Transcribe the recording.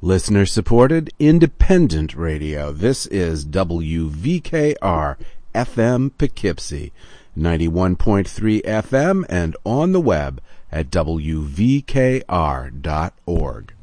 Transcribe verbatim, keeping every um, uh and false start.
Listener-supported, independent radio. This is W V K R F M Poughkeepsie, ninety-one point three F M, and on the web at W V K R dot org.